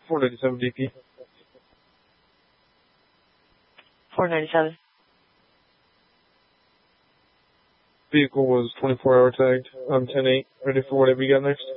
497 DP. 497. Vehicle was 24-hour tagged. I'm 10-8. Ready for whatever you got next.